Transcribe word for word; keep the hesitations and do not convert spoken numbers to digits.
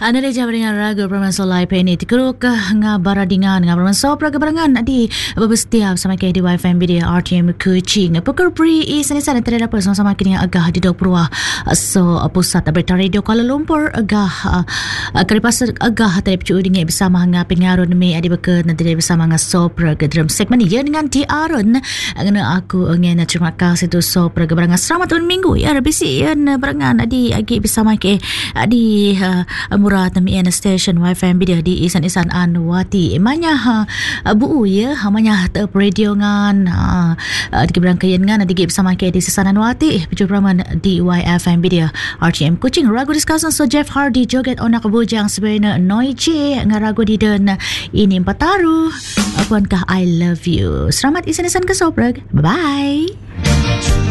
Anda dah jawab dengan raga Perman Solai Penny Tikuruk nga baradingan nga Perman Sopra keberangan di beberapa sama ke di Wi-Fi media R T M Kuching. Pukul pri isanisan antara dapat sama-sama kini agah di dok Purwa. So pusat berita radio Kuala Lumpur agah karipas agah tadi percu dengan bersama nga pengaruh me adi beke nanti bersama nga Sopra ke dalam segmen ni ya dengan T Aron. Ngena aku ngena terima kasih tu Sopra keberangan selamat tahun minggu ya bisi ya berangan adi agi bersama ke di uh, murah tami en station Wi-Fi media di isan-isan Anwati emanya ha bu ya hamanya te radio ngan ha di keberangkaian ngan di bersama ke di sesan Anwati perjumpaan di Y F M media R T M Kuching ragu discussion so Jeff Hardy joget onak bujang sebenarnya noije ngaragu di dan ini empat taru apankah I love you selamat isan-isan ke Soprag bye bye.